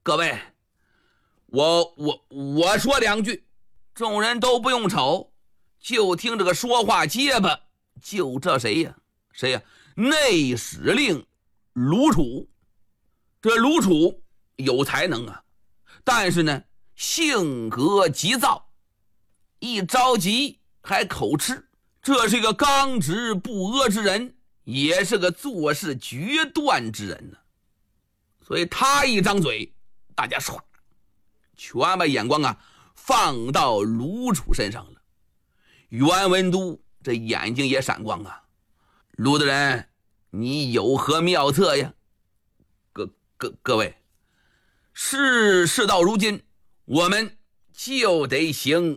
各位，我说两句，众人都不用瞅，就听这个说话结巴，就这谁呀？内史令卢楚。这卢楚有才能啊，但是呢，性格急躁，一着急还口吃。这是个刚直不阿之人，也是个做事决断之人呢。所以他一张嘴，大家唰，全把眼光啊放到卢楚身上了。袁文都这眼睛也闪光啊，卢大人，你有何妙策呀？各位，事到如今，我们就得行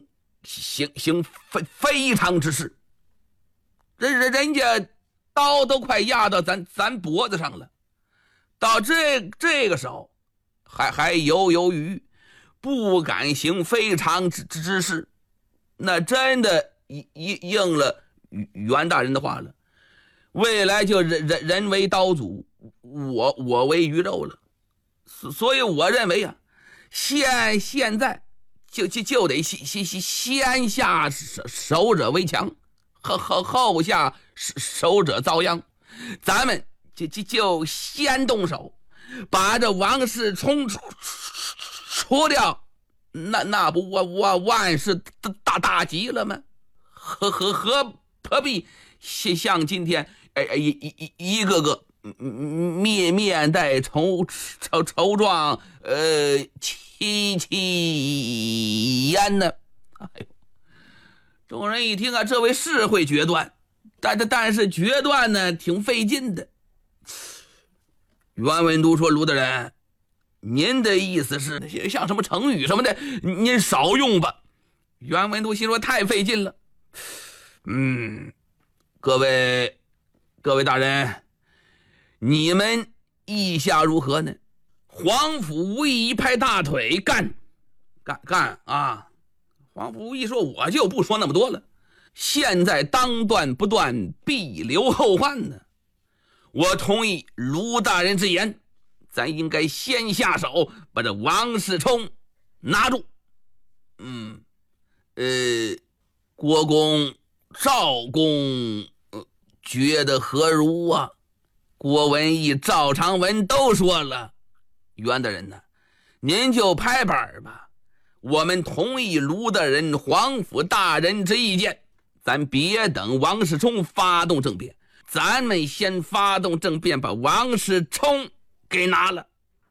非常之事。人家刀都快压到咱脖子上了，到这个时候还犹豫，不敢行非常之事，那真的应了袁大人的话了。未来就人为刀俎，我为鱼肉了。所以我认为啊，现在就得先下手者为强，后下手者遭殃。咱们就先动手，把这王世充除掉，那不万事大吉了吗？何必像今天一个个面带愁状，戚焉呢？哎呦，众人一听啊，这位是会决断，但是决断呢挺费劲的。袁文都说：“卢大人，您的意思是像什么成语什么的，您少用吧。”袁文都心说：“太费劲了。”各位大人，你们意下如何呢？皇甫无义一拍大腿，干啊！皇甫无义说：“我就不说那么多了，现在当断不断，必留后患呢。我同意卢大人之言，咱应该先下手，把这王世充拿住。国公、赵公觉得何如啊？”郭文义、赵长文都说了：“袁大人呢，您就拍板吧，我们同意卢大人、皇甫大人之意见，咱别等王世充发动政变，咱们先发动政变，把王世充给拿了。”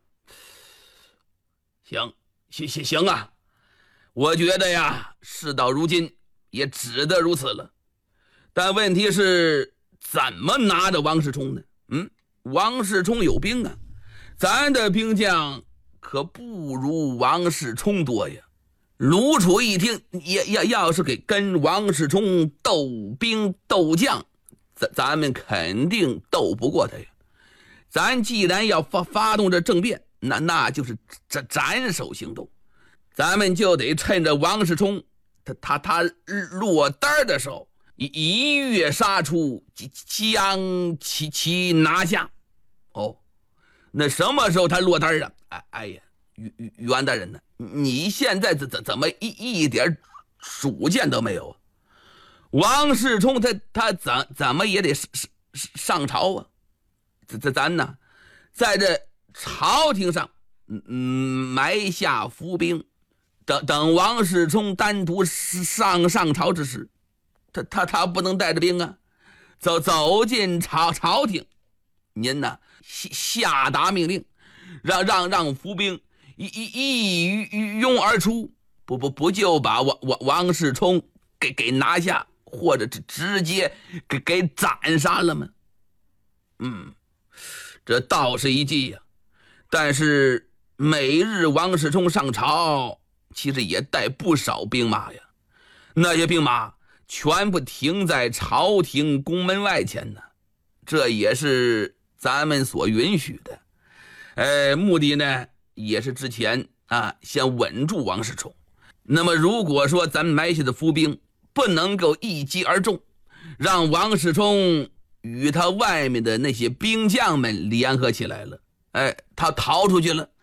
行啊，我觉得呀，事到如今也只得如此了。但问题是怎么拿着王世充呢？王世充有兵啊，咱的兵将可不如王世充多呀。卢楚一听，要是跟王世充斗兵斗将，咱们肯定斗不过他呀。咱既然要发动这政变，那就是斩首行动，咱们就得趁着王世充他落单的时候，一跃杀出，将其拿下。那什么时候他落单啊？哎呀，袁大人呢？你现在怎么一点主见都没有啊？王世充他怎么也得上朝啊？咱呢，在这朝廷上埋下伏兵，等王世充单独上朝之时，他不能带着兵啊，走进朝廷，您呢下达命令，让伏兵一拥而出，不就把王世充给拿下，或者直接给斩杀了吗？这倒是一计呀。但是每日王世充上朝，其实也带不少兵马呀，那些兵马全部停在朝廷宫门外前呢，这也是咱们所允许的。目的呢也是之前先稳住王世充。那么如果说咱埋下的伏兵不能够一击而中，让王世充与他外面的那些兵将们联合起来了，他逃出去了，